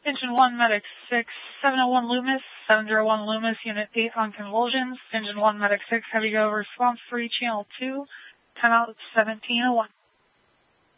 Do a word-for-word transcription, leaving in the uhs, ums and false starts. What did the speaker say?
Engine one, Medic six, seven oh one Loomis, seven oh one Loomis, Unit eight on convulsions. Engine one, Medic six, Heavy Go, response three, Channel two, ten out seventeen oh one.